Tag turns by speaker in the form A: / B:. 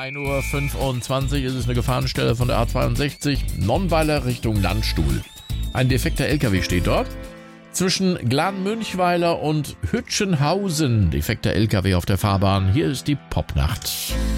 A: 1:25 Uhr ist es eine Gefahrenstelle von der A62, Nonnweiler Richtung Landstuhl. Ein defekter LKW steht dort. Zwischen Glan-Münchweiler und Hütchenhausen, defekter LKW auf der Fahrbahn. Hier ist die Popnacht.